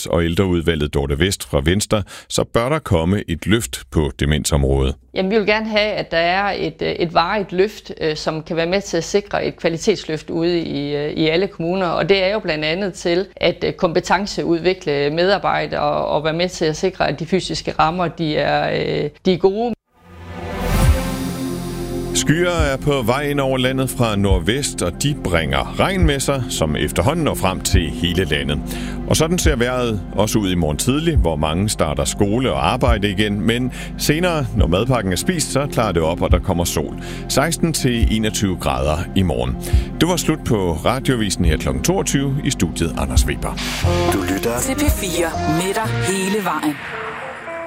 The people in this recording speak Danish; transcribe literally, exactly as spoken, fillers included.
Sundheds- og ældreudvalget Dorte Vest fra Venstre, så bør der komme et løft på demensområdet. Jamen, vi vil gerne have, at der er et, et varigt løft, som kan være med til at sikre et kvalitetsløft ude i, i alle kommuner. Og det er jo blandt andet til at kompetenceudvikle medarbejdere og være med til at sikre, at de fysiske rammer de er, de er gode. Skyer er på vej ind over landet fra nordvest, og de bringer regn med sig, som efterhånden når frem til hele landet. Og sådan ser vejret også ud i morgen tidlig, hvor mange starter skole og arbejde igen. Men senere, når madpakken er spist, så klarer det op, og der kommer sol. seksten til enogtyve grader i morgen. Det var slut på Radiovisen her klokken toogtyve i studiet Anders Weber. Du lytter til P fire med dig hele vejen.